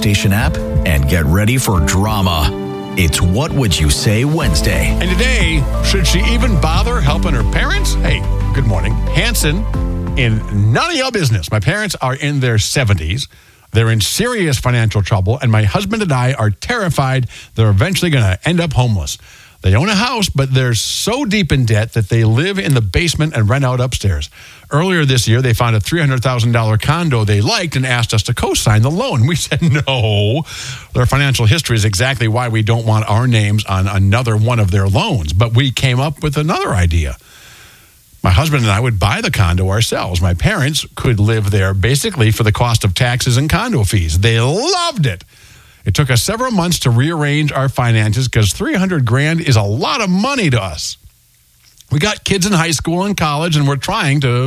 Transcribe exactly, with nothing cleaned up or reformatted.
station app and get ready for drama. It's What Would You Say Wednesday. And today, should she even bother helping her parents? Hey, good morning. Hanson, in none of your business. My parents are in their seventies. They're in serious financial trouble, and my husband and I are terrified they're eventually going to end up homeless. They own a house, but they're so deep in debt that they live in the basement and rent out upstairs. Earlier this year, they found a three hundred thousand dollars condo they liked and asked us to co-sign the loan. We said no. Their financial history is exactly why we don't want our names on another one of their loans. But we came up with another idea. My husband and I would buy the condo ourselves. My parents could live there basically for the cost of taxes and condo fees. They loved it. It took us several months to rearrange our finances because three hundred grand is a lot of money to us. We got kids in high school and college, and we're trying to